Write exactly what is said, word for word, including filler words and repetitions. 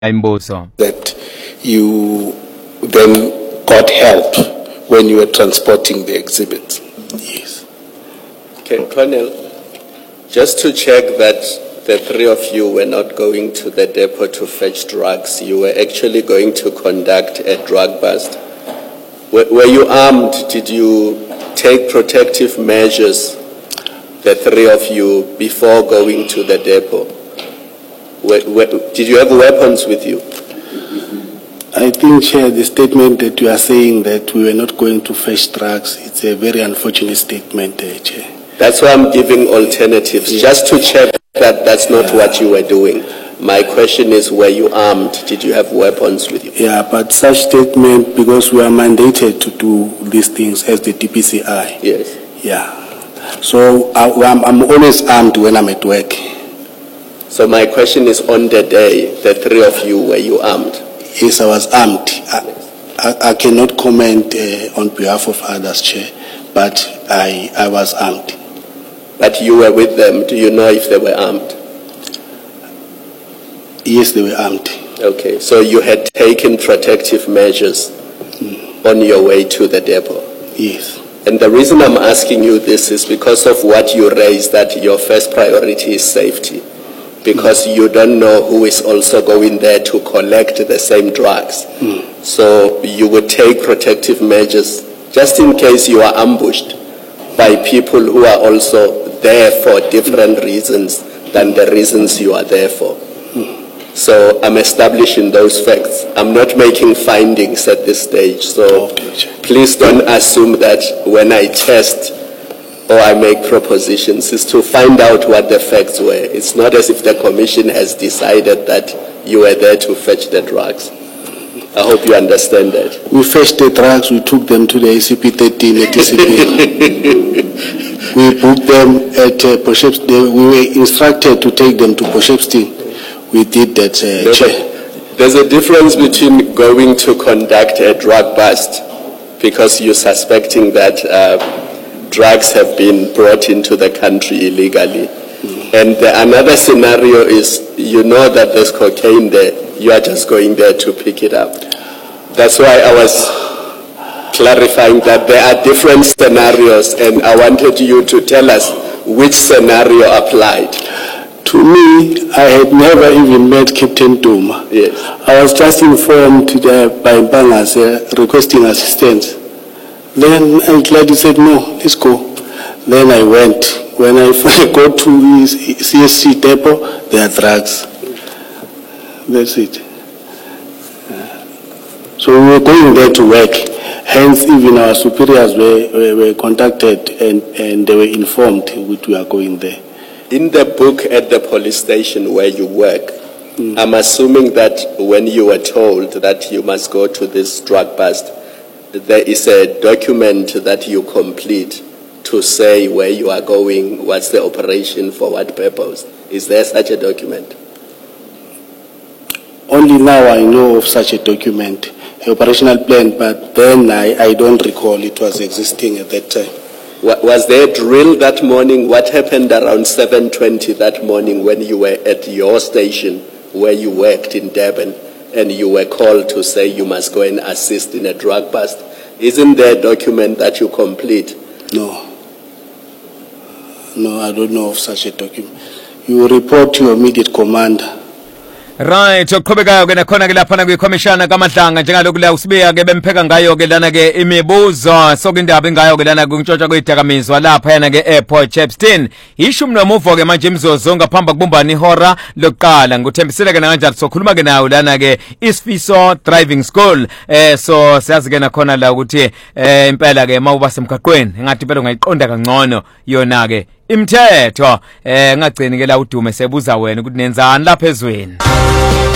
that you then got help when you were transporting the exhibits. Yes. Okay, Colonel, just to check that the three of you were not going to the depot to fetch drugs, you were actually going to conduct a drug bust. Were, were you armed? Did you take protective measures, the three of you, before going to the depot? Were, were, did you have weapons with you? I think, Chair, the statement that you are saying that we were not going to fetch drugs, it's a very unfortunate statement, uh, Chair. That's why I'm giving alternatives, yeah. Just to check that that's not yeah. what you were doing. My question is, were you armed? Did you have weapons with you? Yeah, but such statement, because we are mandated to do these things as the D P C I. Yes. Yeah. So I, I'm, I'm always armed when I'm at work. So my question is, on the day, the three of you, were you armed? Yes, I was armed. I, I, I cannot comment uh, on behalf of others, Chair, but I, I was armed. But you were with them. Do you know if they were armed? Yes, they were armed. Okay, so you had taken protective measures mm. on your way to the depot? Yes. And the reason I'm asking you this is because of what you raised, that your first priority is safety. Because mm. you don't know who is also going there to collect the same drugs. Mm. So you would take protective measures just in case you are ambushed by people who are also there for different reasons than the reasons you are there for. Mm. So I'm establishing those facts. I'm not making findings at this stage. So okay. Please don't assume that when I test or I make propositions is to find out what the facts were. It's not as if the commission has decided that you were there to fetch the drugs. I hope you understand that. We fetched the drugs, we took them to the A C P thirteen at D C P. We booked them at uh, Potchefstroom. We were instructed to take them to Potchefstroom. We did that, uh, no, Chair. There's a difference between going to conduct a drug bust because you're suspecting that uh, drugs have been brought into the country illegally. Mm. And the, another scenario is you know that there's cocaine there, you are just going there to pick it up. That's why I was clarifying that there are different scenarios, and I wanted you to tell us which scenario applied. To me, I had never even met Captain Duma. Yes. I was just informed uh, by Bangas uh, requesting assistance. Then I'm glad he said, no, let's go. Then I went. When I got to C S C depot, there are drugs. That's it. So we were going there to work. Hence, even our superiors were, were, were contacted and, and they were informed that we are going there. In the book at the police station where you work, mm. I'm assuming that when you were told that you must go to this drug bust, there is a document that you complete to say where you are going, what's the operation, for what purpose. Is there such a document? Only now I know of such a document, an operational plan, but then I, I don't recall it was existing at that time. Was there a drill that morning? What happened around seven twenty that morning when you were at your station where you worked in Durban and you were called to say you must go and assist in a drug bust? Isn't there a document that you complete? No. No, I don't know of such a document. You report to your immediate commander. Right, okuqhubekayo ke nakhona ke lapha na kwikhomishana kaMadlanga njengalokhu la usibiya ke bempheka ngayo ke lana ke imibuzo sokindaba engayo ke lana kuntshontsha kwedakamizwa lapha yana ke airport Potchefstroom ishumi nomuvo ke manje imzozo ngaphamba kubumbana ihora lokuqala nguthembisile ke kanjalo sokhuluma ke nayo lana ke Isifiso driving school eh so siyazi ke nakhona la ukuthi eh impela ke mawuba semgaqweni engathi impela ungayiqonda kangcono yona ke imithetho eh ngagcini ke la udume sebuza wena ukuthi nenzani lapha ezweni.